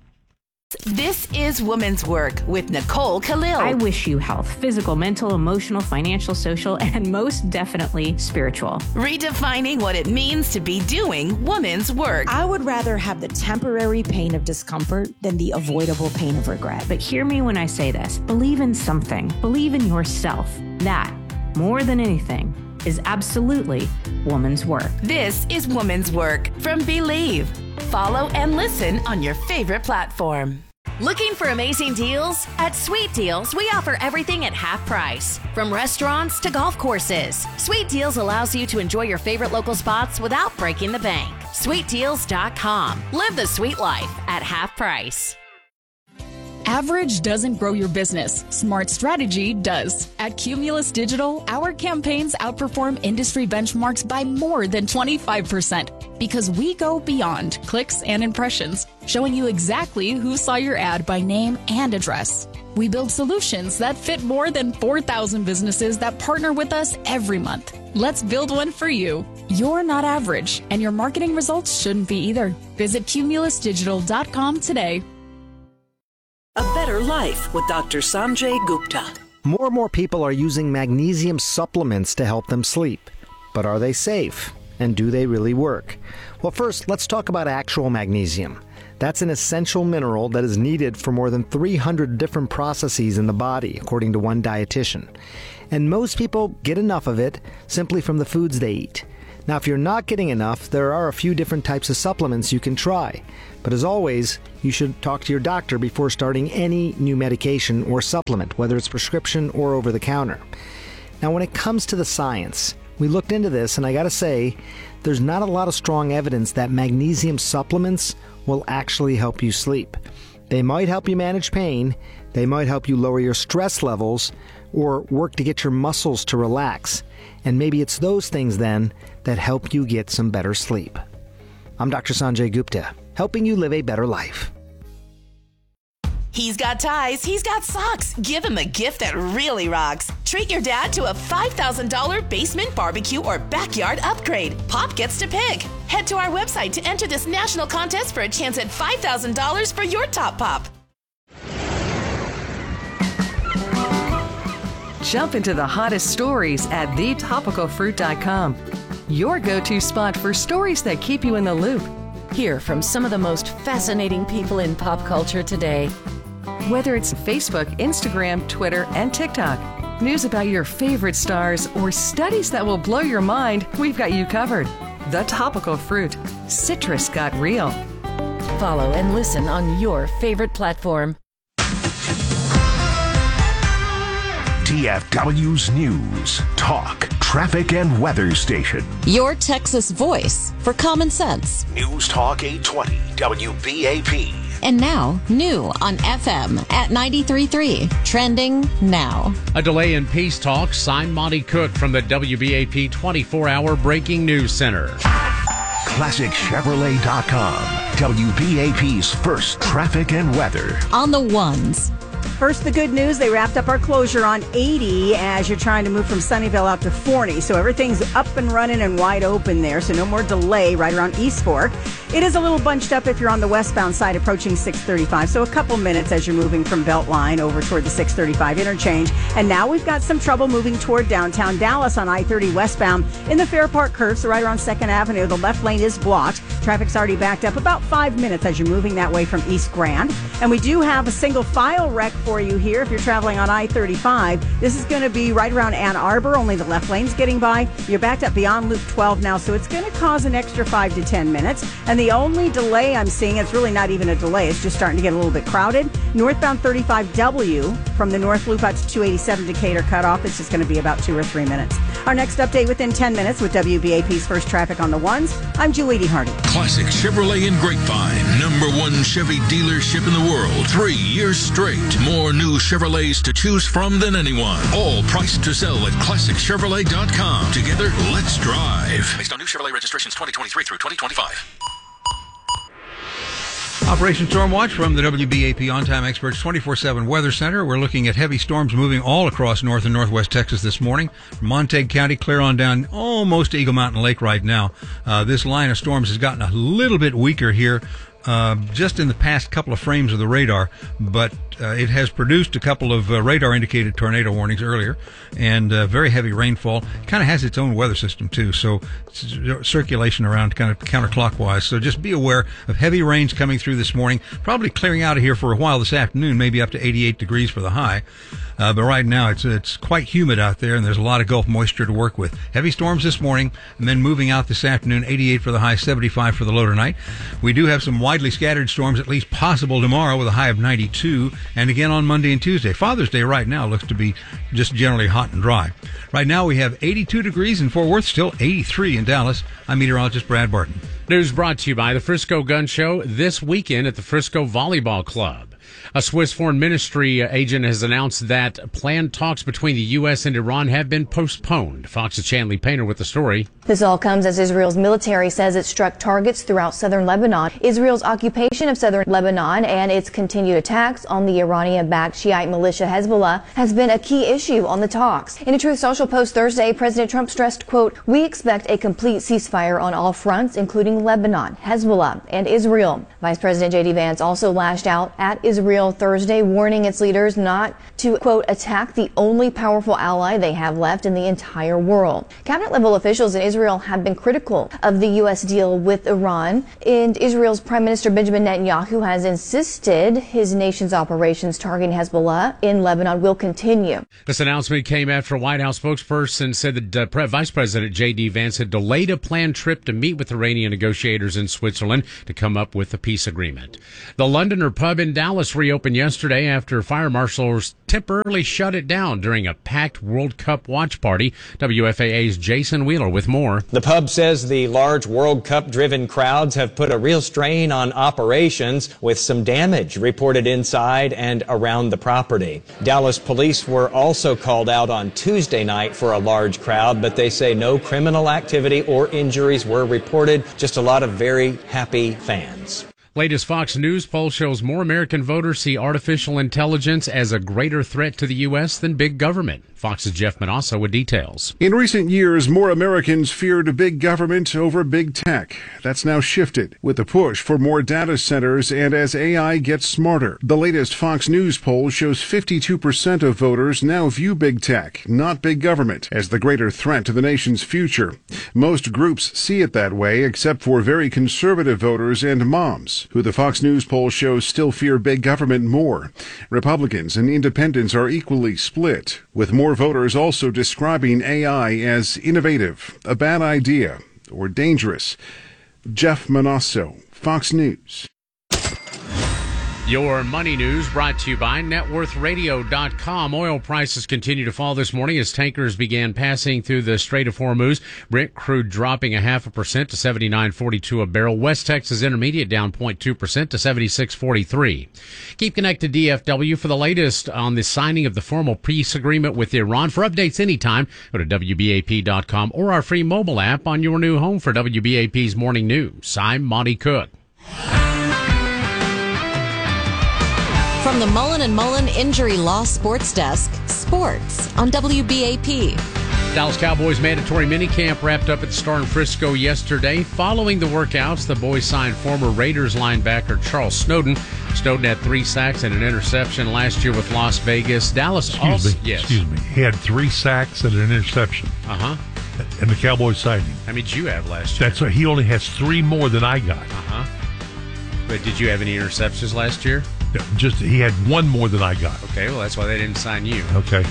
This is Woman's Work with Nicole Khalil. I wish you health, physical, mental, emotional, financial, social, and most definitely spiritual. Redefining what it means to be doing woman's work. I would rather have the temporary pain of discomfort than the avoidable pain of regret. But hear me when I say this. Believe in something. Believe in yourself. That, more than anything, is absolutely woman's work. This is Woman's Work from Believe. Follow and listen on your favorite platform. Looking for amazing deals? At Sweet Deals, we offer everything at half price. From restaurants to golf courses, Sweet Deals allows you to enjoy your favorite local spots without breaking the bank. sweet deals dot com. Live the sweet life at half price. Average doesn't grow your business. Smart strategy does. At Cumulus Digital, our campaigns outperform industry benchmarks by more than twenty-five percent because we go beyond clicks and impressions, showing you exactly who saw your ad by name and address. We build solutions that fit more than four thousand businesses that partner with us every month. Let's build one for you. You're not average, and your marketing results shouldn't be either. Visit cumulus digital dot com today. A Better Life with Doctor Sanjay Gupta. More and more people are using magnesium supplements to help them sleep. But are they safe? And do they really work? Well, first, let's talk about actual magnesium. That's an essential mineral that is needed for more than three hundred different processes in the body, according to one dietitian. And most people get enough of it simply from the foods they eat. Now, if you're not getting enough, there are a few different types of supplements you can try. But as always, you should talk to your doctor before starting any new medication or supplement, whether it's prescription or over the counter. Now, when it comes to the science, we looked into this, and I gotta say, there's not a lot of strong evidence that magnesium supplements will actually help you sleep. They might help you manage pain, they might help you lower your stress levels, or work to get your muscles to relax. And maybe it's those things then that help you get some better sleep. I'm Doctor Sanjay Gupta, helping you live a better life. He's got ties, he's got socks. Give him a gift that really rocks. Treat your dad to a five thousand dollars basement barbecue or backyard upgrade. Pop gets to pick. Head to our website to enter this national contest for a chance at five thousand dollars for your top pop. Jump into the hottest stories at the topical fruit dot com. Your go-to spot for stories that keep you in the loop. Hear from some of the most fascinating people in pop culture today. Whether it's Facebook, Instagram, Twitter, and TikTok, news about your favorite stars, or studies that will blow your mind, we've got you covered. The Topical Fruit. Citrus got real. Follow and listen on your favorite platform. T F W's News, Talk, Traffic, and Weather Station. Your Texas voice for common sense. News Talk eight twenty W B A P. And now, new on F M at ninety-three point three. Trending now. A delay in peace talks, signed Monty Cook from the W B A P twenty-four hour Breaking News Center. Classic Chevrolet dot com. W B A P's first traffic and weather. On the ones. First, the good news, they wrapped up our closure on eighty as you're trying to move from Sunnyvale out to Forney. So everything's up and running and wide open there, so no more delay right around East Fork. It is a little bunched up if you're on the westbound side approaching six thirty-five, so a couple minutes as you're moving from Beltline over toward the six thirty-five interchange. And now we've got some trouble moving toward downtown Dallas on I thirty westbound in the Fair Park curve, so right around second Avenue. The left lane is blocked. Traffic's already backed up about five minutes as you're moving that way from East Grand. And we do have a single file wreck for you here if you're traveling on I thirty-five. This is going to be right around Ann Arbor. Only the left lane's getting by. You're backed up beyond Loop twelve now, so it's going to cause an extra five to ten minutes. And the only delay I'm seeing, it's really not even a delay, it's just starting to get a little bit crowded. Northbound thirty-five W from the North Loop out to two eighty-seven Decatur cutoff. It's just going to be about two or three minutes. Our next update within ten minutes with W B A P's first traffic on the ones. I'm Julie D. Hardy. Classic Chevrolet in Grapevine, number one Chevy dealership in the world, three years straight. More new Chevrolets to choose from than anyone. All priced to sell at Classic Chevrolet dot com. Together, let's drive. Based on new Chevrolet registrations twenty twenty-three through twenty twenty-five. Operation Stormwatch from the W B A P On-Time Experts twenty-four seven Weather Center. We're looking at heavy storms moving all across north and northwest Texas this morning. From Montague County, clear on down almost to Eagle Mountain Lake right now. Uh, this line of storms has gotten a little bit weaker here uh, just in the past couple of frames of the radar, but uh, it has produced a couple of uh, radar-indicated tornado warnings earlier, and uh, very heavy rainfall. It kind of has its own weather system, too, so circulation around kind of counterclockwise. So just be aware of heavy rains coming through this morning, probably clearing out of here for a while this afternoon, maybe up to eighty-eight degrees for the high. Uh, but right now, it's it's quite humid out there, and there's a lot of Gulf moisture to work with. Heavy storms this morning, and then moving out this afternoon, eighty-eight for the high, seventy-five for the low tonight. We do have some widely scattered storms, at least possible tomorrow, with a high of ninety-two, and again on Monday and Tuesday. Father's Day right now looks to be just generally hot and dry. Right now, we have eighty-two degrees in Fort Worth, still eighty-three in Dallas. I'm meteorologist Brad Barton. News brought to you by the Frisco Gun Show this weekend at the Frisco Volleyball Club. A Swiss foreign ministry agent has announced that planned talks between the U S and Iran have been postponed. Fox's Chanley Painter with the story. This all comes as Israel's military says it struck targets throughout southern Lebanon. Israel's occupation of southern Lebanon and its continued attacks on the Iranian-backed Shiite militia Hezbollah has been a key issue on the talks. In a Truth Social post Thursday, President Trump stressed, quote, "We expect a complete ceasefire on all fronts, including Lebanon, Hezbollah, and Israel." Vice President J D Vance also lashed out at Israel Israel Thursday, warning its leaders not to, quote, attack the only powerful ally they have left in the entire world. Cabinet-level officials in Israel have been critical of the U S deal with Iran, and Israel's Prime Minister Benjamin Netanyahu has insisted his nation's operations targeting Hezbollah in Lebanon will continue. This announcement came after a White House spokesperson said that uh, Vice President J D. Vance had delayed a planned trip to meet with Iranian negotiators in Switzerland to come up with a peace agreement. The Londoner pub in Dallas reopened yesterday after fire marshals temporarily shut it down during a packed World Cup watch party. W F A A's Jason Wheeler with more. The pub says the large World Cup-driven crowds have put a real strain on operations, with some damage reported inside and around the property. Dallas police were also called out on Tuesday night for a large crowd, but they say no criminal activity or injuries were reported, just a lot of very happy fans. Latest Fox News poll shows more American voters see artificial intelligence as a greater threat to the U S than big government. Fox's Jeff Manasso with details. In recent years, more Americans feared big government over big tech. That's now shifted with the push for more data centers and as A I gets smarter. The latest Fox News poll shows fifty-two percent of voters now view big tech, not big government, as the greater threat to the nation's future. Most groups see it that way, except for very conservative voters and moms, who the Fox News poll shows still fear big government more. Republicans and independents are equally split, with more voters also describing A I as innovative, a bad idea, or dangerous. Jeff Manasso, Fox News. Your money news brought to you by net worth radio dot com. Oil prices continue to fall this morning as tankers began passing through the Strait of Hormuz. Brent crude dropping a half a percent to seventy-nine forty-two a barrel. West Texas Intermediate down zero point two percent to seventy-six forty-three. Keep connected to D F W for the latest on the signing of the formal peace agreement with Iran. For updates anytime, go to W B A P dot com or our free mobile app on your new home for W B A P's Morning News. I'm Monty Cook. From the Mullen and Mullen Injury Law Sports Desk, sports on W B A P. Dallas Cowboys mandatory minicamp wrapped up at the Star in Frisco yesterday. Following the workouts, the boys signed former Raiders linebacker Charles Snowden. Snowden had three sacks and an interception last year with Las Vegas. Dallas Excuse also, me. yes. Excuse me. He had three sacks and an interception. Uh-huh. And the Cowboys signed him. How many did you have last year? That's right. He only has three more than I got. Uh-huh. But did you have any interceptions last year? No, just he had one more than I got. Okay, well, that's why they didn't sign you. Okay.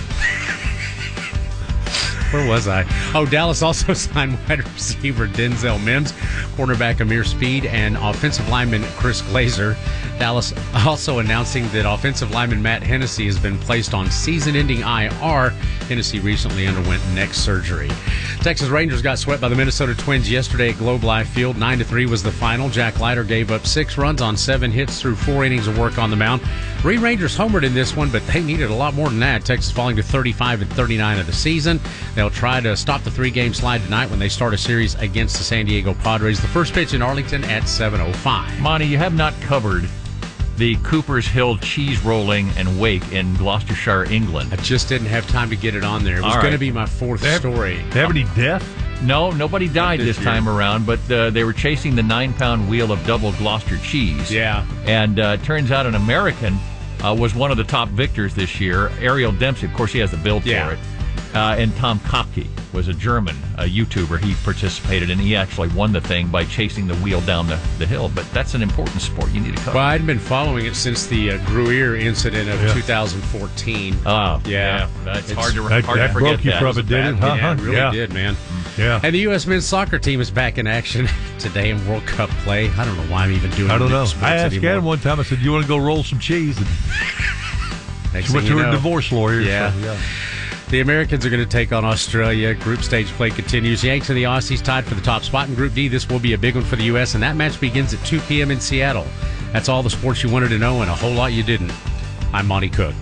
Where was I? Oh, Dallas also signed wide receiver Denzel Mims, cornerback Amir Speed, and offensive lineman Chris Glazer. Dallas also announcing that offensive lineman Matt Hennessy has been placed on season-ending I R. Hennessy recently underwent neck surgery. Texas Rangers got swept by the Minnesota Twins yesterday at Globe Life Field. nine to three was the final. Jack Leiter gave up six runs on seven hits through four innings of work on the mound. Three Rangers homered in this one, but they needed a lot more than that. Texas falling to thirty-five and thirty-nine of the season. They'll try to stop the three-game slide tonight when they start a series against the San Diego Padres. The first pitch in Arlington at seven oh five. Monty, you have not covered the Cooper's Hill cheese rolling and wake in Gloucestershire, England. I just didn't have time to get it on there. It was All going right. to be my fourth They have, story. They have any death? No, nobody died this this time year. around, but uh, they were chasing the nine-pound wheel of double Gloucester cheese. Yeah. And uh, it turns out an American uh, was one of the top victors this year. Ariel Dempsey, of course, he has the build Yeah. for it. Uh, and Tom Kopke was a German a YouTuber. He participated, and he actually won the thing by chasing the wheel down the, the hill. But that's an important sport. You need to cover. Well, I'd been following it since the uh, Gruyere incident of Yeah. two thousand fourteen. Oh, Yeah. That's It's- hard to, That, hard to that forget broke you that. from it, did it? Huh? Yeah, it really yeah. did, man. Yeah. And the U S men's soccer team is back in action today in World Cup play. I don't know why I'm even doing I don't know. sports I asked anymore. Adam one time, I said, you want to go roll some cheese? And Next she went thing to you her know- divorce lawyer. Yeah. So, yeah. The Americans are going to take on Australia. Group stage play continues. Yanks and the Aussies tied for the top spot in Group D. This will be a big one for the U S, and that match begins at two p.m. in Seattle. That's all the sports you wanted to know and a whole lot you didn't. I'm Monty Cook.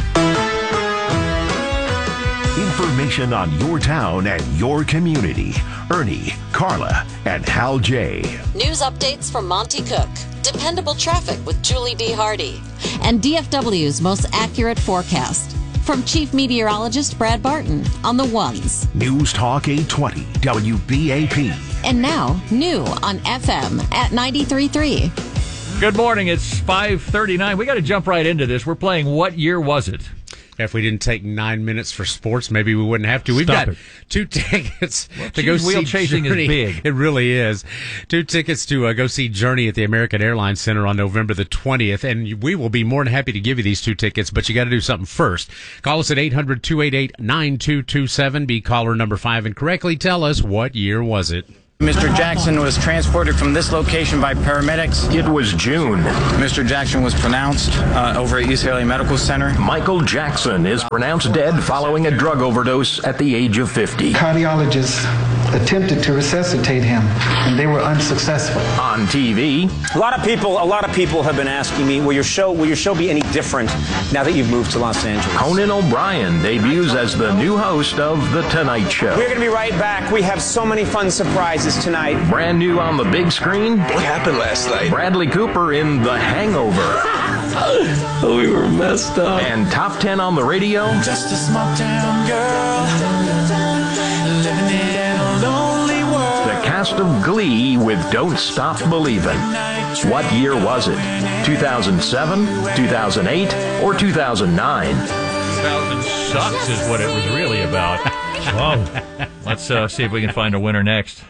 Information on your town and your community. Ernie, Carla, and Hal J. News updates from Monty Cook. Dependable traffic with Julie D. Hardy. And D F W's most accurate forecast. From Chief Meteorologist Brad Barton on the ones. News Talk eight twenty W B A P. And now, new on F M at ninety-three point three. Good morning. It's five thirty-nine. We got to jump right into this. We're playing What Year Was It? If we didn't take nine minutes for sports, maybe we wouldn't have to. We've Stop got it. two tickets Well, to go geez, wheel see chasing is Journey. big. It really is. Two tickets to uh, go see Journey at the American Airlines Center on November the twentieth, and we will be more than happy to give you these two tickets, but you got to do something first. Call us at eight hundred, two eight eight, nine two two seven. Be caller number five and correctly tell us what year was it. Mister Jackson was transported from this location by paramedics. It was June. Mister Jackson was pronounced uh, over at U C L A Medical Center. Michael Jackson is pronounced dead following a drug overdose at the age of fifty. Cardiologists attempted to resuscitate him, and they were unsuccessful. On T V, A lot of people, a lot of people have been asking me, will your show, will your show be any different now that you've moved to Los Angeles? Conan O'Brien debuts as the new host of The Tonight Show. We're going to be right back. We have so many fun surprises tonight. Brand new on the big screen. What happened last night? Bradley Cooper in The Hangover. We were messed up. And top ten on the radio. Just a small town girl living in a lonely world. The cast of Glee with Don't Stop Believin'. What year was it? two thousand seven, two thousand eight, or two thousand nine? two thousand sucks is what it was really about. Whoa. Let's uh, see if we can find a winner next.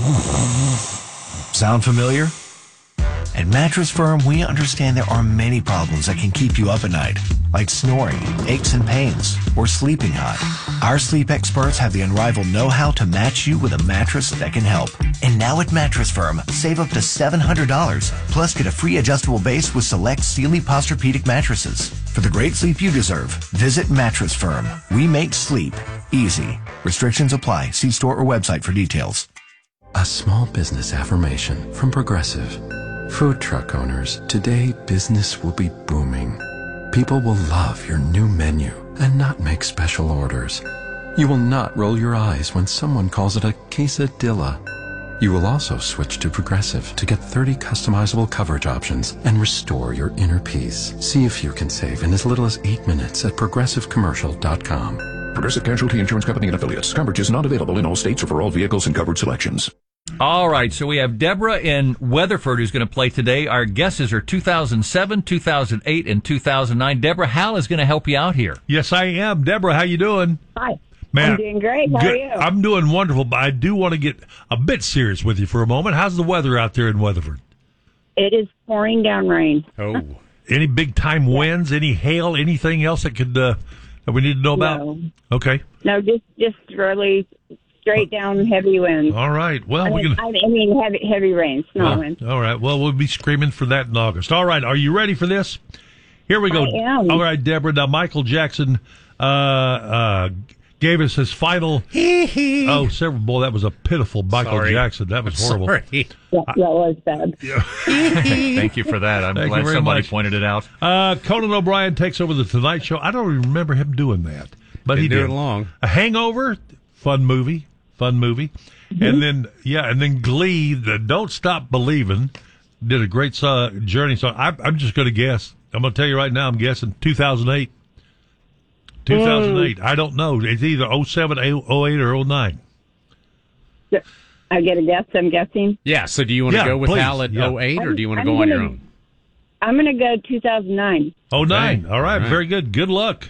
Sound familiar? At Mattress Firm, we understand there are many problems that can keep you up at night, like snoring, aches and pains, or sleeping hot. Our sleep experts have the unrivaled know-how to match you with a mattress that can help. And now at Mattress Firm, save up to seven hundred dollars, plus get a free adjustable base with select Sealy Posturepedic mattresses. For the great sleep you deserve, visit Mattress Firm. We make sleep easy. Restrictions apply. See store or website for details. A small business affirmation from Progressive. Food truck owners, today business will be booming. People will love your new menu and not make special orders. You will not roll your eyes when someone calls it a quesadilla. You will also switch to Progressive to get thirty customizable coverage options and restore your inner peace. See if you can save in as little as eight minutes at progressive commercial dot com. Progressive Casualty Insurance Company and Affiliates. Coverage is not available in all states or for all vehicles and covered selections. All right, so we have Deborah in Weatherford who's going to play today. Our guesses are two thousand seven, two thousand eight, and two thousand nine. Deborah, Hal is going to help you out here. Yes, I am. Deborah, how you doing? Hi. Man, I'm doing great. How good. are you? I'm doing wonderful, but I do want to get a bit serious with you for a moment. How's the weather out there in Weatherford? It is pouring down rain. Oh. Any big-time winds, any hail, anything else that could uh, that we need to know about? No. Okay. No, just just really straight down heavy winds. All right. Well, I we're mean, going I mean heavy heavy rain, snow to... winds. All right. Well, we'll be screaming for that in August. All right. Are you ready for this? Here we go. I am. All right, Deborah. Now, Michael Jackson uh, uh, gave us his final... oh, several... Boy, that was a pitiful Michael Sorry. Jackson. That was horrible. Yeah, that was bad. Thank you for that. I'm Thank you glad very somebody much. pointed it out. Uh, Conan O'Brien takes over the Tonight Show. I don't even remember him doing that, but Didn't he do did. it long. A Hangover, fun movie, fun movie, and then yeah, and then Glee. The Don't Stop Believin' did a great uh, Journey song. I, I'm just going to guess. I'm going to tell you right now. I'm guessing two thousand eight. two thousand eight. I don't know. It's either oh seven, oh eight, or oh nine. I get a guess. I'm guessing. Yeah, so do you want to Yeah, go with please. Hal at Yeah. oh eight, or do you want to I'm go on your gonna- own? I'm going to go two thousand nine. Oh nine. Okay. All right, All right. very good. Good luck.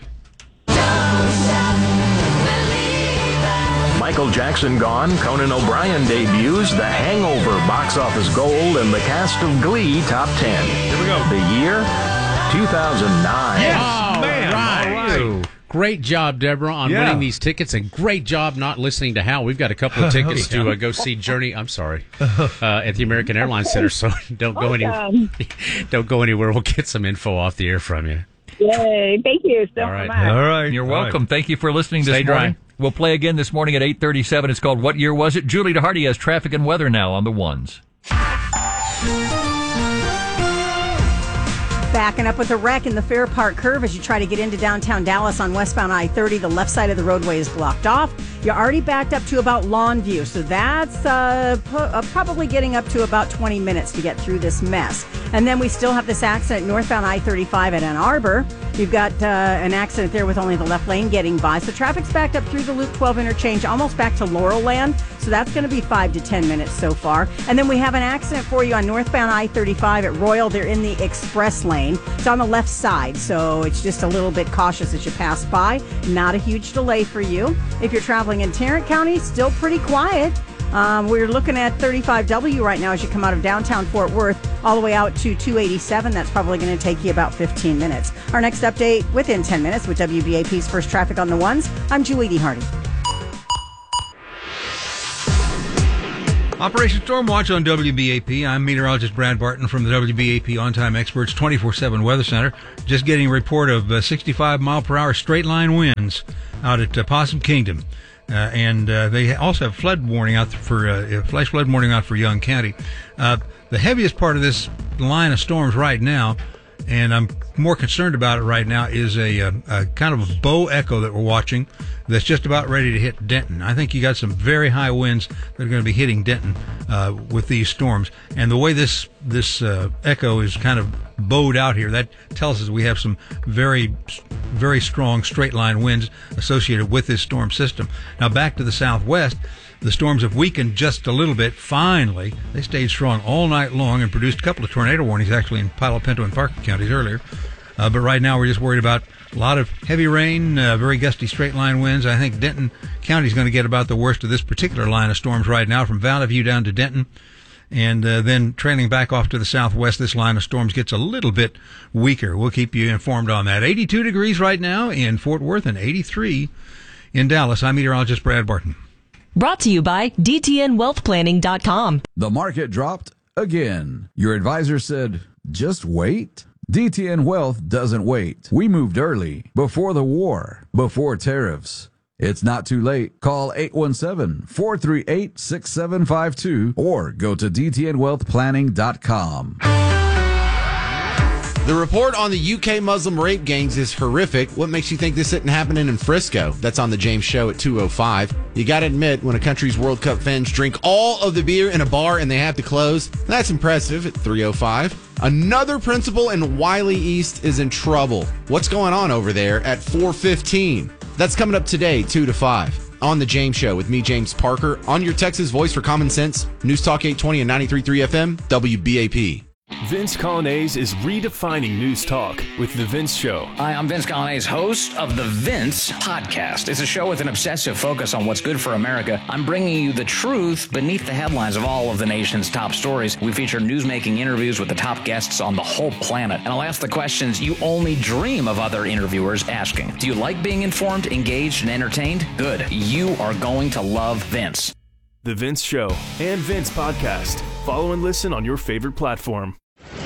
Michael Jackson gone, Conan O'Brien debuts, The Hangover box office gold, and the cast of Glee top ten. Here we go. The year, two thousand nine. All man. right. All right. Great job, Deborah, on Yeah. winning these tickets, and great job not listening to Hal. We've got a couple of tickets to uh, go see Journey. I'm sorry, uh, at the American Airlines Center. So don't go any, Awesome. don't go anywhere. We'll get some info off the air from you. Yay. Thank you so All right. much. All right. You're All welcome. right. Thank you for listening this Stay dry. morning. We'll play again this morning at eight thirty-seven. It's called What Year Was It? Julie DeHardy has traffic and weather now on the ones. Backing up with a wreck in the Fair Park curve as you try to get into downtown Dallas on westbound I thirty. The left side of the roadway is blocked off. You're already backed up to about Longview, so that's uh, po- uh, probably getting up to about twenty minutes to get through this mess. And then we still have this accident northbound I thirty-five at Ann Arbor. You've got uh, an accident there with only the left lane getting by. So traffic's backed up through the Loop twelve interchange, almost back to Laurel Land. So that's going to be five to ten minutes so far. And then we have an accident for you on northbound I thirty-five at Royal. They're in the express lane. It's on the left side, so it's just a little bit cautious as you pass by. Not a huge delay for you. If you're traveling in Tarrant County, still pretty quiet. Um, we're looking at thirty-five W right now as you come out of downtown Fort Worth all the way out to two eighty-seven. That's probably going to take you about fifteen minutes. Our next update within ten minutes with W B A P's First Traffic on the Ones. I'm Julie D. Hardy. Operation Stormwatch on W B A P. I'm meteorologist Brad Barton from the W B A P On-Time Experts twenty-four seven Weather Center. Just getting a report of uh, sixty-five mile per hour straight line winds out at uh, Possum Kingdom. Uh, and uh, they also have flood warning out for uh, flash flood warning out for Young County. Uh, the heaviest part of this line of storms right now, and I'm more concerned about it right now, is a, a, a kind of a bow echo that we're watching that's just about ready to hit Denton. I think you got some very high winds that are going to be hitting Denton uh, with these storms. And the way this this uh, echo is kind of bowed out here, that tells us we have some very, very strong straight line winds associated with this storm system. Now back to the southwest. The storms have weakened just a little bit. Finally, they stayed strong all night long and produced a couple of tornado warnings actually in Palo Pinto and Parker counties earlier. Uh, but right now we're just worried about a lot of heavy rain, uh, very gusty straight line winds. I think Denton County is going to get about the worst of this particular line of storms right now, from Valley View down to Denton. And uh, then trailing back off to the southwest, this line of storms gets a little bit weaker. We'll keep you informed on that. eighty-two degrees right now in Fort Worth and eighty-three in Dallas. I'm meteorologist Brad Barton. Brought to you by D T N Wealth Planning dot com. The market dropped again. Your advisor said, just wait. D T N Wealth doesn't wait. We moved early, before the war, before tariffs. It's not too late. Call eight one seven, four three eight, six seven five two or go to D T N Wealth Planning dot com. The report on the U K Muslim rape gangs is horrific. What makes you think this isn't happening in Frisco? That's on the James Show at two oh five. You gotta admit, when a country's World Cup fans drink all of the beer in a bar and they have to close, that's impressive at three oh five. Another principal in Wiley East is in trouble. What's going on over there at four fifteen? That's coming up today, two to five. On the James Show with me, James Parker, on your Texas voice for common sense, News Talk eight twenty and ninety-three point three F M, W B A P. Vince Colonnese is redefining news talk with The Vince Show. Hi, I'm Vince Colonnese, host of The Vince Podcast. It's a show with an obsessive focus on what's good for America. I'm bringing you the truth beneath the headlines of all of the nation's top stories. We feature newsmaking interviews with the top guests on the whole planet. And I'll ask the questions you only dream of other interviewers asking. Do you like being informed, engaged, and entertained? Good. You are going to love Vince. The Vince Show and Vince Podcast. Follow and listen on your favorite platform.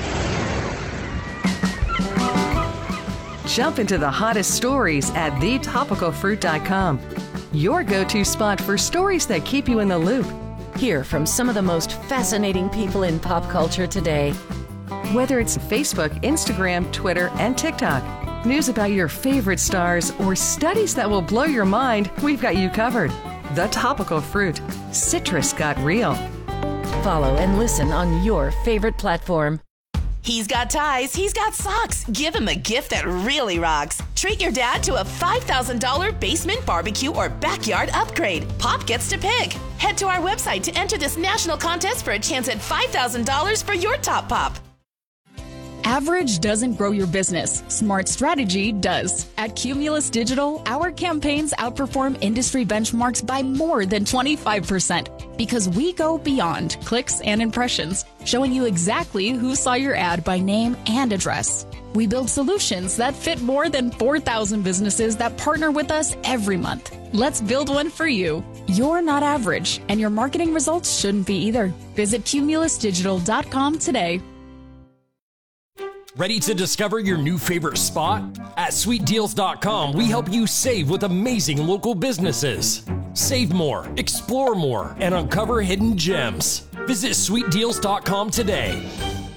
Jump into the hottest stories at the topical fruit dot com. Your go-to spot for stories that keep you in the loop. Hear from some of the most fascinating people in pop culture today. Whether it's Facebook, Instagram, Twitter, and TikTok, news about your favorite stars, or studies that will blow your mind, we've got you covered. The Topical Fruit. Citrus got real. Follow and listen on your favorite platform. He's got ties, he's got socks. Give him a gift that really rocks. Treat your dad to a five thousand dollars basement barbecue or backyard upgrade. Pop gets to pick. Head to our website to enter this national contest for a chance at five thousand dollars for your top pop. Average doesn't grow your business. Smart strategy does. At Cumulus Digital, our campaigns outperform industry benchmarks by more than twenty-five percent because we go beyond clicks and impressions, showing you exactly who saw your ad by name and address. We build solutions that fit more than four thousand businesses that partner with us every month. Let's build one for you. You're not average, and your marketing results shouldn't be either. Visit cumulus digital dot com today. Ready to discover your new favorite spot? At sweet deals dot com, we help you save with amazing local businesses. Save more, explore more, and uncover hidden gems. Visit sweet deals dot com today.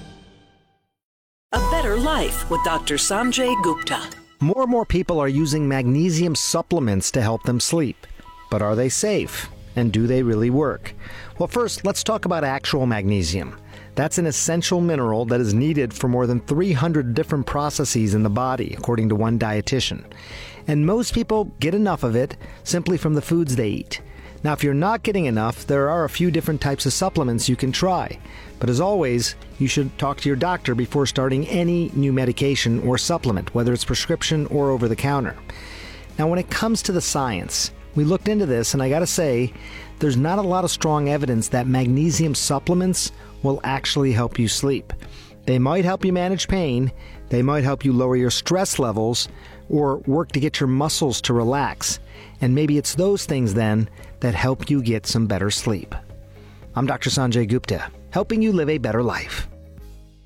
A better life with Doctor Sanjay Gupta. More and more people are using magnesium supplements to help them sleep. But are they safe? And do they really work? Well, first, let's talk about actual magnesium. That's an essential mineral that is needed for more than three hundred different processes in the body, according to one dietitian. And most people get enough of it simply from the foods they eat. Now, if you're not getting enough, there are a few different types of supplements you can try. But as always, you should talk to your doctor before starting any new medication or supplement, whether it's prescription or over the counter. Now, when it comes to the science, we looked into this, and I gotta say, there's not a lot of strong evidence that magnesium supplements will actually help you sleep. They might help you manage pain, they might help you lower your stress levels, or work to get your muscles to relax. And maybe it's those things then that help you get some better sleep. I'm Doctor Sanjay Gupta, helping you live a better life.